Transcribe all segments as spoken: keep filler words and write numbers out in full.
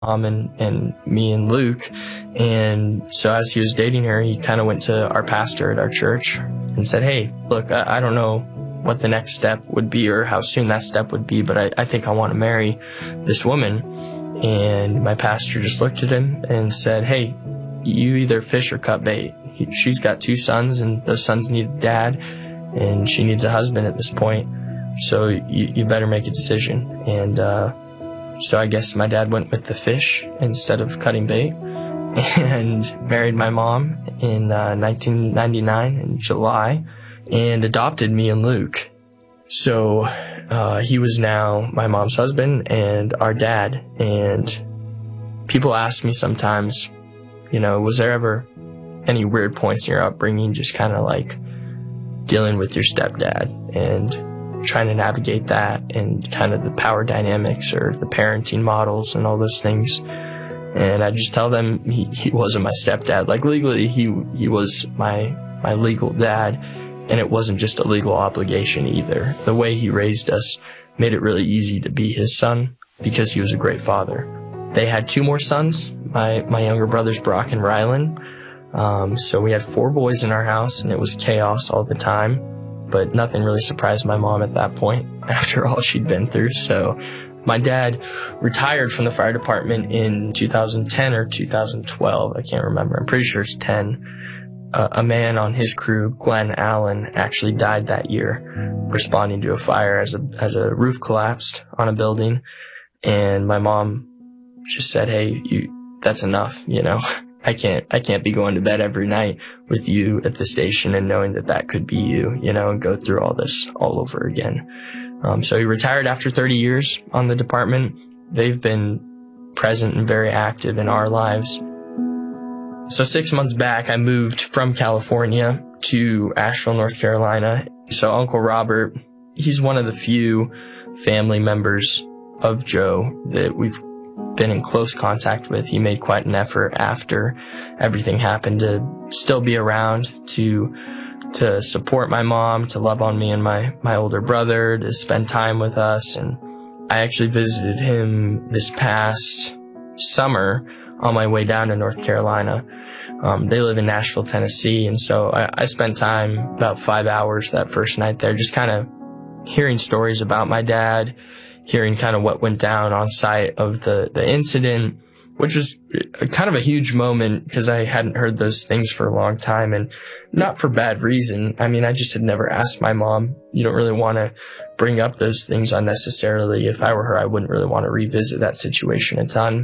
mom and, and me and Luke. And so as he was dating her, he kind of went to our pastor at our church and said, hey, look, I, I don't know what the next step would be or how soon that step would be, but I, I think I want to marry this woman. And my pastor just looked at him and said, hey, you either fish or cut bait. He, she's got two sons, and those sons need a dad, and she needs a husband at this point. So you, you better make a decision. And uh, so I guess my dad went with the fish instead of cutting bait, and married my mom in uh, nineteen ninety-nine in July, and adopted me and Luke. So uh, he was now my mom's husband and our dad. And people ask me sometimes, you know, was there ever any weird points in your upbringing, just kind of like dealing with your stepdad and trying to navigate that and kind of the power dynamics or the parenting models and all those things? And I just tell them he, he wasn't my stepdad. Like legally, he he was my my legal dad, and it wasn't just a legal obligation either. The way he raised us made it really easy to be his son because he was a great father. They had two more sons, my my younger brothers Brock and Rylan. Um, so we had four boys in our house, and it was chaos all the time. But nothing really surprised my mom at that point after all she'd been through. So my dad retired from the fire department in two thousand ten or two thousand twelve. I can't remember. I'm pretty sure it's ten. Uh, a man on his crew, Glenn Allen, actually died that year responding to a fire as a as a roof collapsed on a building. And my mom just said, hey, you, that's enough, you know. I can't, I can't be going to bed every night with you at the station and knowing that that could be you, you know, and go through all this all over again. Um, so he retired after thirty years on the department. They've been present and very active in our lives. So six months back, I moved from California to Asheville, North Carolina. So Uncle Robert, he's one of the few family members of Joe that we've been in close contact with. He made quite an effort after everything happened to still be around, to to support my mom, to love on me and my, my older brother, to spend time with us. And I actually visited him this past summer on my way down to North Carolina. Um, they live in Nashville, Tennessee, and so I, I spent time, about five hours that first night there, just kind of hearing stories about my dad, hearing kind of what went down on site of the, the incident, which was a, kind of a huge moment because I hadn't heard those things for a long time, and not for bad reason. I mean, I just had never asked my mom. You don't really want to bring up those things unnecessarily. If I were her, I wouldn't really want to revisit that situation a ton.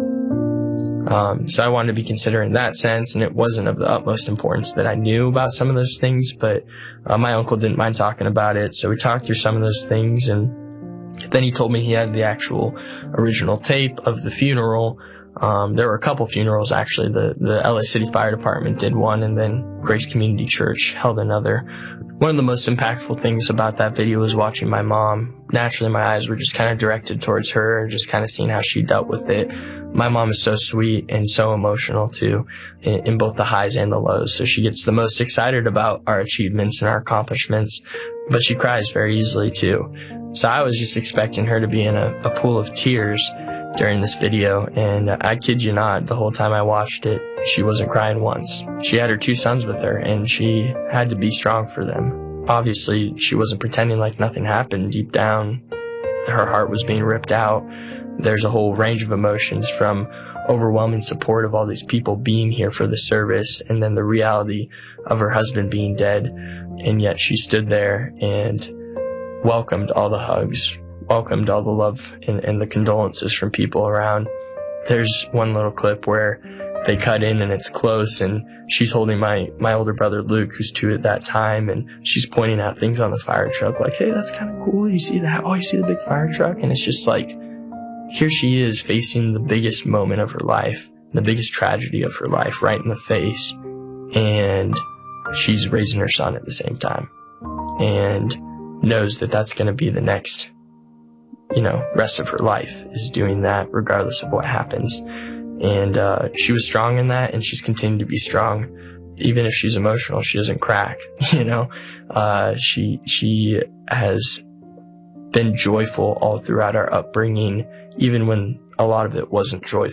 Um, so I wanted to be considerate in that sense, and it wasn't of the utmost importance that I knew about some of those things, but uh, my uncle didn't mind talking about it, so we talked through some of those things, and then he told me he had the actual original tape of the funeral. Um, there were a couple funerals, actually. The, the L A City Fire Department did one, and then Grace Community Church held another. One of the most impactful things about that video was watching my mom. Naturally, my eyes were just kind of directed towards her and just kind of seeing how she dealt with it. My mom is so sweet and so emotional, too, in, in both the highs and the lows. So she gets the most excited about our achievements and our accomplishments, but she cries very easily, too. So I was just expecting her to be in a, a pool of tears during this video, and I kid you not, the whole time I watched it, she wasn't crying once. She had her two sons with her, and she had to be strong for them. Obviously, she wasn't pretending like nothing happened. Deep down, her heart was being ripped out. There's a whole range of emotions, from overwhelming support of all these people being here for the service, and then the reality of her husband being dead. And yet she stood there and welcomed all the hugs, welcomed all the love and, and the condolences from people around. There's one little clip where they cut in and it's close, and she's holding my, my older brother Luke, who's two at that time, and she's pointing out things on the fire truck like, hey, that's kind of cool. You see that? Oh, you see the big fire truck? And it's just like, here she is facing the biggest moment of her life, the biggest tragedy of her life right in the face, and she's raising her son at the same time, and knows that that's going to be the next, you know, rest of her life, is doing that regardless of what happens. And uh, she was strong in that, and she's continued to be strong. Even if she's emotional, she doesn't crack, you know. Uh, she she has been joyful all throughout our upbringing, even when a lot of it wasn't joyful.